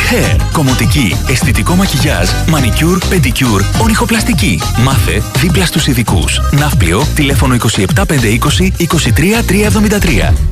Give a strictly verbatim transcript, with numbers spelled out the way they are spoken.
Hair. Κομμωτική, αισθητικό μακιγιάζ, μανικιούρ, πεντικιούρ, ορυχοπλαστική. Μάθε δίπλα στους ειδικούς. Ναύπλιο, τηλέφωνο είκοσι επτά πεντακόσια είκοσι, είκοσι τρία τριακόσια εβδομήντα τρία.